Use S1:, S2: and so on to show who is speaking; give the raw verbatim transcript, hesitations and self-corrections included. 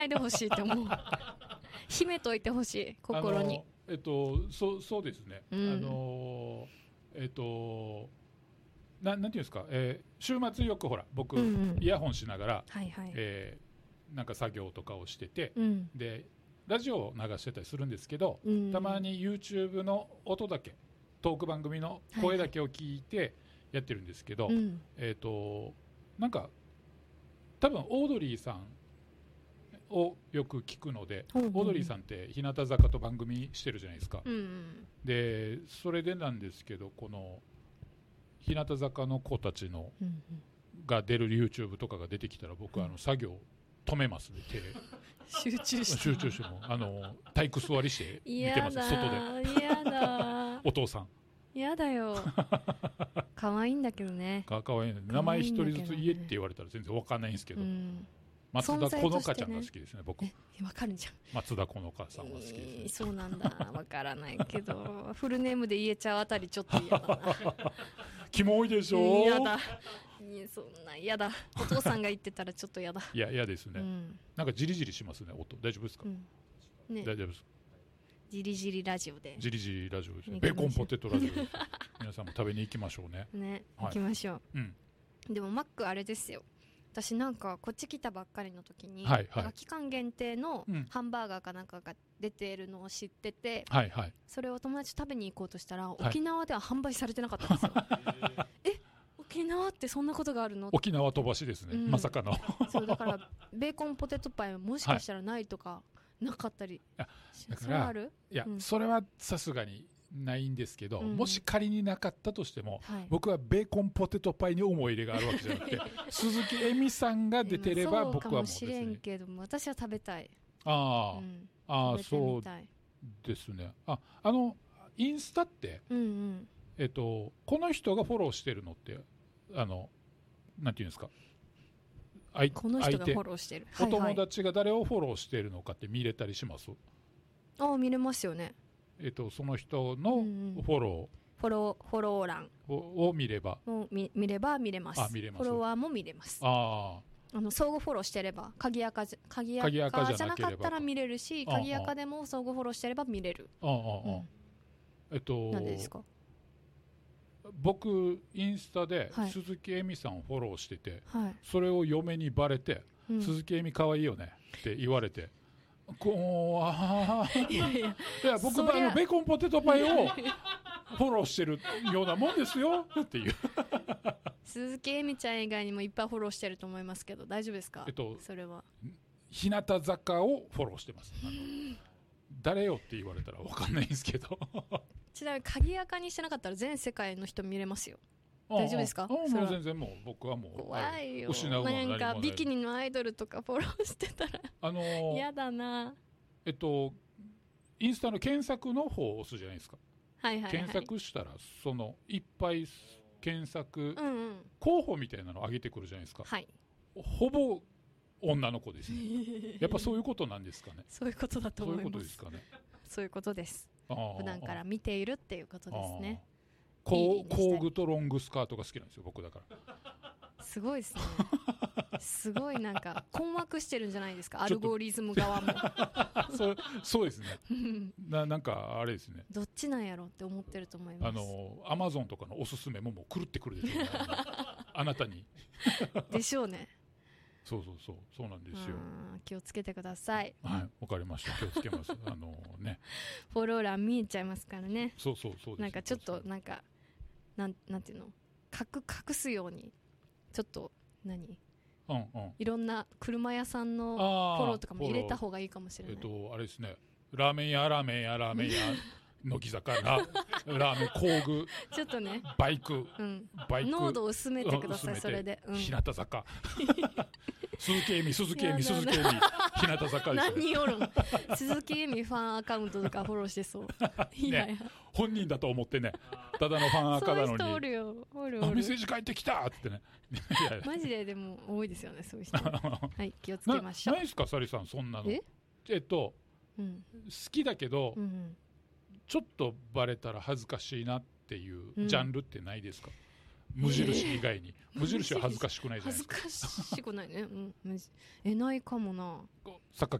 S1: ないでほしいって思う秘めといてほしい心に。
S2: えっとそそうですね、
S1: うん、
S2: あのえっとななんていうんですか、えー、週末よくほら僕、うんうん、イヤホンしながら、
S1: はいはい、
S2: えー、なんか作業とかをしてて、
S1: うん、
S2: でラジオを流してたりするんですけど、
S1: うん、
S2: たまに YouTube の音だけトーク番組の声だけを聞いてやってるんですけど、はいはい、えっとなんか多分オードリーさんをよく聞くので、うんうん、オードリーさんって日向坂と番組してるじゃないですか、うんうん、でそれでなんですけど、この日向坂の子たちの、うんうん、が出る YouTube とかが出てきたら僕はあの作業止めますね、手
S1: 集中して
S2: 集中してもあの体育座りして見てます、外で。
S1: やだ
S2: お父さん
S1: やだよ可愛いんだけどね。
S2: かかわいい、ね、名前一人ずつ言えって言われたら全然わかんないんですけど、うん、松田好花ちゃんが好きですね、僕。
S1: わかるじゃん。
S2: 松田好花さんは好きですね、
S1: えー、そうなんだ、わからないけどフルネームで言えちゃうあたりちょっと嫌だな
S2: キモいでしょ。
S1: 嫌だ、いやそんな嫌だ、お父さんが言ってたらちょっと嫌だ。
S2: いや嫌ですね、うん、なんかジリジリしますね、音。大丈夫ですか、うんね、大丈夫です。
S1: ジリジリラジオで
S2: ジリジリラジオですね、ベーコンポテトラジオです皆さんも食べに行きましょうね。
S1: ね、はい、行きましょう、うん、でもマックあれですよ、私なんかこっち来たばっかりの時に、はいはい、期間限定のハンバーガーかなんかが出ているのを知ってて、はいはい、それを友達と食べに行こうとしたら、はい、沖縄では販売されてなかったんですよえ、沖縄ってそんなことがあるの。
S2: 沖縄飛ばしですね、うん、まさかの
S1: そうだからベーコンポテトパイはもしかしたらないとかなかったり、
S2: はい、それはある。いや、うん、それはさすがにないんですけど、うん、もし仮になかったとしても、はい、僕はベーコンポテトパイに思い入れがあるわけじゃなくて鈴木恵美さんが出てれば僕はもう別に。そうかもしれん
S1: けども私は食べたい。
S2: あ、うん、あ、そうですね。あ、あのインスタって、うんうん、えっと、この人がフォローしてるのってあのなんていうんですか、
S1: この人がフォローしてる、
S2: お友達が誰をフォローしているのかって見れたりします？
S1: ああ、見れますよね。
S2: えっと、その人のフォロー、うんうん、
S1: フォロー、フォロー欄
S2: を, を見れば
S1: を 見, 見れば見れます。
S2: あ、見れます。
S1: フォロワーも見れます。
S2: あ
S1: あの相互フォローしてれば、鍵アカじゃ鍵アカじゃなかったら見れるし、鍵アカでも相互フォローしてれば見れる。
S2: ああ、うん、えっと
S1: なんでですか？
S2: 僕インスタで鈴木恵美さんをフォローしてて、はい、それを嫁にバレて、うん、鈴木恵美可愛いよねって言われて、こうあいやいやいや僕はあのベーコンポテトパイをフォローしてるようなもんですよっていう
S1: 鈴木恵美ちゃん以外にもいっぱいフォローしてると思いますけど大丈夫ですか？えっと、それは
S2: 日向坂をフォローしてます。あの誰よって言われたら分かんないんですけど
S1: ちなみに鍵アカにしてなかったら全世界の人見れますよ。大丈夫ですか？
S2: ああ、もう全然もう僕はもう
S1: 怖いよ。
S2: 失うもの何もない。
S1: なんかビキニのアイドルとかフォローしてたらあのー、嫌だな。
S2: えっとインスタの検索の方を押すじゃないですか、
S1: はいはいはい、
S2: 検索したらそのいっぱい検索、うんうん、候補みたいなのを上げてくるじゃないですか、はい、ほぼ女の子ですねやっぱそういうことなんですかね
S1: そういうことだと思います。
S2: そういうことですかね。
S1: そういうことです。普段から見ているっていうことですね。
S2: 工具とロングスカートが好きなんですよ僕だから。
S1: すごいですねすごいなんか困惑してるんじゃないですかアルゴリズム側も
S2: そ, そうですねな, なんかあれですね、
S1: どっちなんやろって思ってると思います。
S2: あのアマゾンとかのおすすめももう狂ってくるでしょうねあなたに
S1: でしょうね。
S2: そうそうそうそうなんですよ。
S1: 気をつけてください。
S2: はい、わかりました。気をつけます。あのね、
S1: フォロー欄見えちゃいますからね。
S2: そうそうそうです。
S1: なんかちょっとなんかなんなんていうの隠隠すようにちょっと何、うんうん、いろんな車屋さんのフォローとかも入れた方がいいかもしれない。
S2: えっとあれですね、ラーメン屋ラーメン屋ラーメン屋乃木坂ララーメン工具
S1: ちょっとね
S2: バイク、うん、バイク
S1: 濃度を薄めてください、うん、それで、
S2: うん、日向坂鈴木恵美鈴木恵美鈴木恵美日向坂ですね。
S1: 何人おるん鈴木恵美ファンアカウントとかフォローしてそういやいや、
S2: ね、本人だと思ってね、ただのファンアカなのに
S1: そういう人おるよ、おるおる、
S2: メッセージ返ってきたってね
S1: マジででも多いですよねそういう人はい気をつけましょう。
S2: ないですかサリさんそんなの。ええっと、うん、好きだけど、うんうん、ちょっとバレたら恥ずかしいなっていうジャンルってないですか？ 無印以外に無印は恥ずかしくないじゃないですか。
S1: 恥ずかしくないね、うん、えないかもな。
S2: 作家